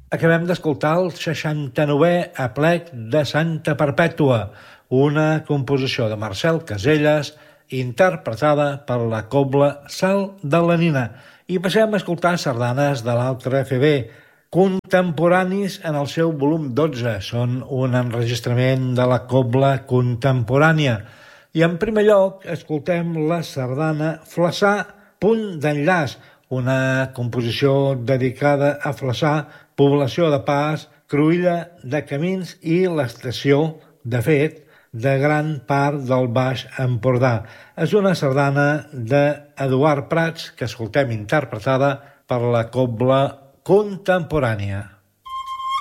Acabem d'escoltar el 69è Aplec de Santa Perpètua, una composició de Marcel Caselles interpretada per la cobla Sal de la Nina. I passem a escoltar sardanes de l'altre FB, contemporanis en el seu volum 12. Són un enregistrament de la cobla contemporània. I en primer lloc escoltem la sardana Flaçà, punt d'enllaç, una composició dedicada a Flaçà, població de pas, cruïlla de camins i l'estació, de fet, de gran part del Baix Empordà. És una sardana d'Eduard Prats que escoltem interpretada per la cobla contemporània.